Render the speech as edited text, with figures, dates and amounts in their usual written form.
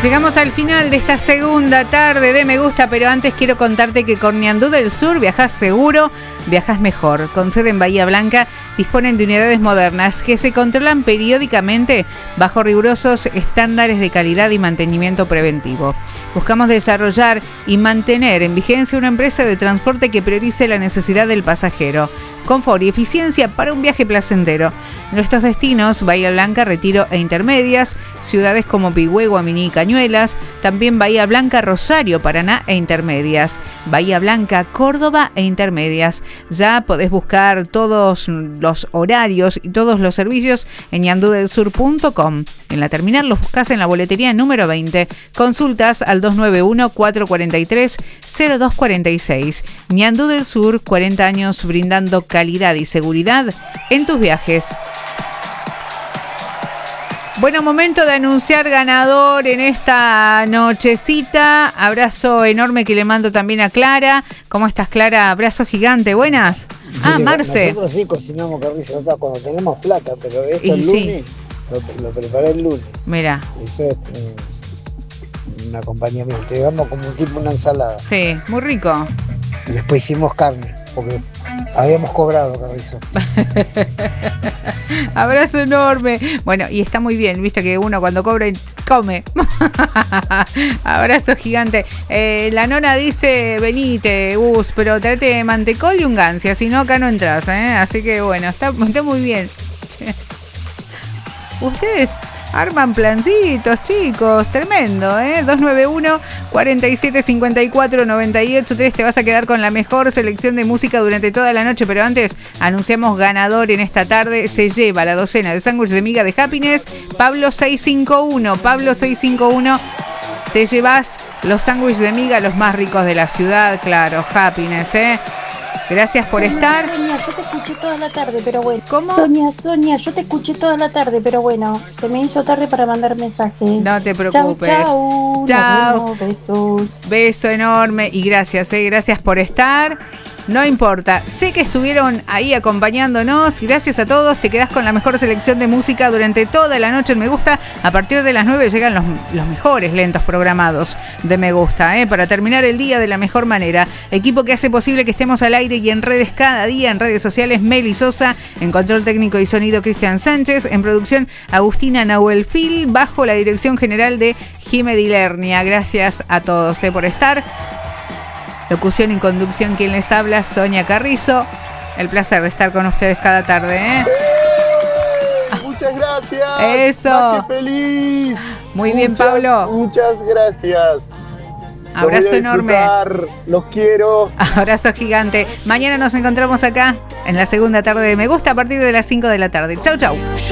Llegamos al final de esta segunda tarde de Me Gusta, pero antes quiero contarte que con Ñandú del Sur viajás seguro, viajás mejor. Con sede en Bahía Blanca, disponen de unidades modernas que se controlan periódicamente bajo rigurosos estándares de calidad y mantenimiento preventivo. Buscamos desarrollar y mantener en vigencia una empresa de transporte que priorice la necesidad del pasajero, confort y eficiencia para un viaje placentero. Nuestros destinos: Bahía Blanca, Retiro e Intermedias, ciudades como Pigüé, Guaminí y Cañuelas, también Bahía Blanca, Rosario, Paraná e Intermedias, Bahía Blanca, Córdoba e Intermedias. Ya podés buscar todos los horarios y todos los servicios en ñandudelsur.com. En la terminal los buscás en la boletería número 20. Consultas al 291-443-0246. Ñandú del Sur, 40 años brindando calidad y seguridad en tus viajes. Bueno, momento de anunciar ganador en esta nochecita. Abrazo enorme que le mando también a Clara. ¿Cómo estás, Clara? Abrazo gigante. Buenas. Ah, Marce. Nosotros sí cocinamos carrizo acá cuando tenemos plata, pero esto el lunes lo preparé el lunes. Mira. Eso es un acompañamiento, digamos como un tipo una ensalada. Sí, muy rico. Y después hicimos carne, porque habíamos cobrado carrizo. Abrazo enorme. Bueno, y está muy bien, viste que uno cuando cobra come. Abrazo gigante. La nona dice: venite, pero tráete mantecol y un gancia, si no acá no entras, ¿eh? Así que bueno, está muy bien. Ustedes arman plancitos, chicos, tremendo, ¿eh? 291-4754-983. Te vas a quedar con la mejor selección de música durante toda la noche, pero antes anunciamos ganador en esta tarde. Se lleva la docena de sándwiches de miga de Happiness. Pablo 651, te llevas los sándwiches de miga, los más ricos de la ciudad, claro, Happiness, ¿eh? Gracias por estar. Sonia, yo te escuché toda la tarde, pero bueno. ¿Cómo? Sonia, yo te escuché toda la tarde, pero bueno, se me hizo tarde para mandar mensajes. No te preocupes. Chau. Chau. Besos. Beso enorme y gracias, gracias por estar. No importa, sé que estuvieron ahí acompañándonos. Gracias a todos, te quedás con la mejor selección de música durante toda la noche en Me Gusta. A partir de las 9 llegan los mejores lentos programados de Me Gusta, para terminar el día de la mejor manera. Equipo que hace posible que estemos al aire y en redes cada día, en redes sociales Meli Sosa, en control técnico y sonido Cristian Sánchez, en producción Agustina Nahuel Fil, bajo la dirección general de Jime Dilernia. Gracias a todos por estar. Locución y conducción, quien les habla, Sonia Carrizo. El placer de estar con ustedes cada tarde, Muchas gracias. Eso. Más que feliz. Muy bien, Pablo. Muchas gracias. Abrazo enorme. Los quiero. Abrazo gigante. Mañana nos encontramos acá en la segunda tarde de Me Gusta a partir de las 5 de la tarde. Chau, chau.